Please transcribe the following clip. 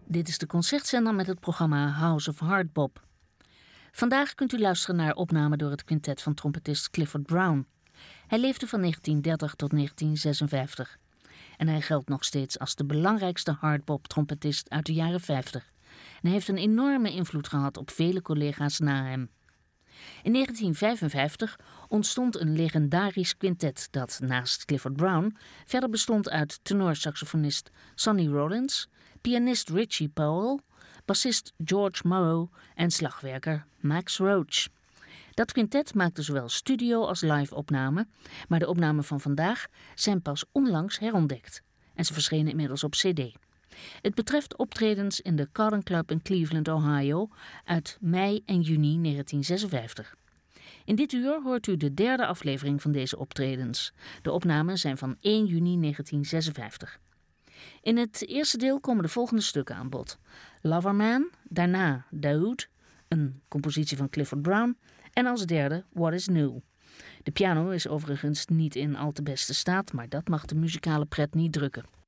Dit is de Concertzender met het programma House of Hardbop. Vandaag kunt u luisteren naar opnamen door het quintet van trompetist Clifford Brown. Hij leefde van 1930 tot 1956. En hij geldt nog steeds als de belangrijkste hardbop-trompetist uit de jaren 50. En hij heeft een enorme invloed gehad op vele collega's na hem. In 1955 ontstond een legendarisch quintet dat naast Clifford Brown verder bestond uit tenorsaxofonist Sonny Rollins, pianist Richie Powell, bassist George Morrow en slagwerker Max Roach. Dat quintet maakte zowel studio- als live-opnamen, maar de opnamen van vandaag zijn pas onlangs herontdekt en ze verschenen inmiddels op cd. Het betreft optredens in de Cotton Club in Cleveland, Ohio uit mei en juni 1956. In dit uur hoort u de derde aflevering van deze optredens. De opnamen zijn van 1 juni 1956. In het eerste deel komen de volgende stukken aan bod. Loverman, daarna Daoud, een compositie van Clifford Brown en als derde What is New. De piano is overigens niet in al te beste staat, maar dat mag de muzikale pret niet drukken.